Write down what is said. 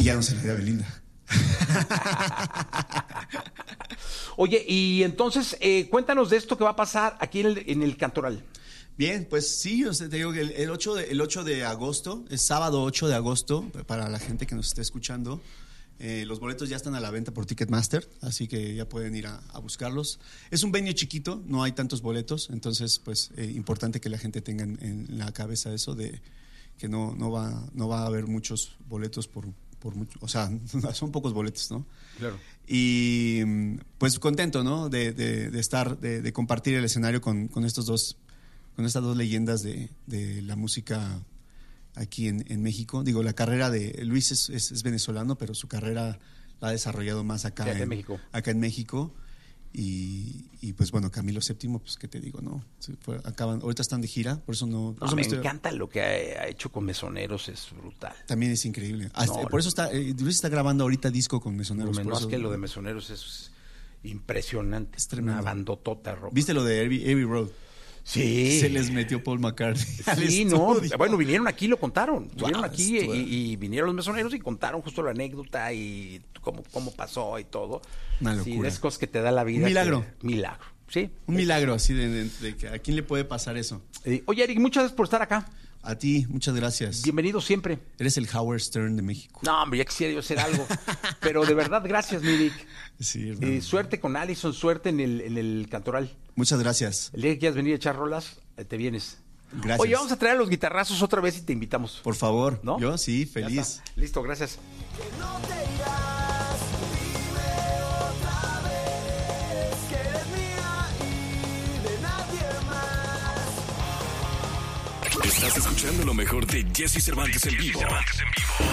Y ya no se la di a Belinda. Oye, y entonces, cuéntanos de esto que va a pasar aquí en el Cantoral. Bien, pues sí, te digo que el 8 de agosto, es sábado 8 de agosto, para la gente que nos esté escuchando. Los boletos ya están a la venta por Ticketmaster, así que ya pueden ir a buscarlos. Es un venue chiquito, no hay tantos boletos, entonces pues importante que la gente tenga en la cabeza eso de que no va a haber muchos boletos por mucho, o sea, son pocos boletos, ¿no? Claro. Y pues contento, ¿no? De estar, de compartir el escenario con estas dos leyendas de la música aquí en México. Digo, la carrera de Luis es venezolano, pero su carrera la ha desarrollado más acá en México. Acá en México. Y pues bueno, Camilo VII, pues qué te digo, ¿no? Ahorita están de gira, por eso no... Por eso me encanta lo que ha hecho con Mesoneros, es brutal. También es increíble. Por eso Luis está grabando ahorita disco con Mesoneros. No, es que lo de Mesoneros es impresionante. Es tremendo. Una bandotota rock. ¿Viste lo de Abbey Road? Sí. Se les metió Paul McCartney. Sí, no. Bueno, vinieron aquí, lo contaron. Wow, vinieron aquí y vinieron los Mesoneros y contaron justo la anécdota y cómo pasó y todo. Una locura. Sí, de esas cosas que te da la vida. Un milagro. Milagro, sí. Un milagro así de que a quién le puede pasar eso. Oye, Eric, muchas gracias por estar acá. A ti, muchas gracias. Bienvenido siempre. Eres el Howard Stern de México. No, hombre, ya quisiera yo hacer algo. Pero de verdad, gracias, mi Eric. Sí, hermano. Suerte con Allison, suerte en el Cantoral. Muchas gracias. El día que quieras venir a echar rolas, te vienes. Gracias. Oye, vamos a traer a los guitarrazos otra vez y te invitamos. Por favor. ¿No? Yo sí, feliz. Listo, gracias. Que no te irás, dime otra vez que eres mía y de nadie más. Estás escuchando lo mejor de Jesse Cervantes en vivo.